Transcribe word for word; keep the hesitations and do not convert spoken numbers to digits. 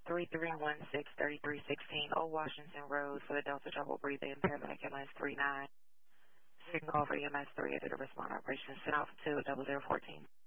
three three one six, three three one six, Old Washington Road for the Delta Double Breathing Paramedic M S three nine. Signal for E M S three at the respond operation. Send off to double zero fourteen.